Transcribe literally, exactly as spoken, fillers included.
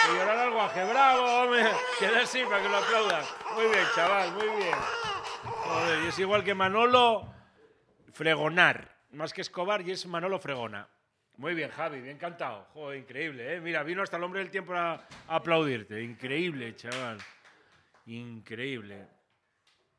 Y llorar al guaje. ¡Bravo, hombre! Queda así para que lo aplaudan. Muy bien, chaval, muy bien. Joder, y es igual que Manolo Fregonar. Más que Escobar, y es Manolo Fregona. Muy bien, Javi, bien cantado. Joder, increíble, ¿eh? Mira, vino hasta el hombre del tiempo a, a aplaudirte. Increíble, chaval. Increíble.